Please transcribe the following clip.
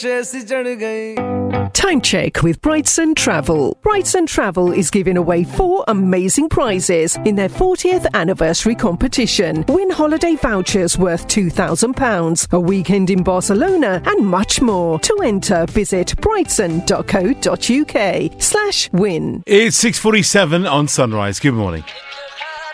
Time check with Brightson Travel. Brightson Travel is giving away 4 amazing prizes in their 40th anniversary competition. Win holiday vouchers worth £2,000, a weekend in Barcelona, and much more. To enter, visit brightson.co.uk/win. It's 6:47 on Sunrise. Good morning.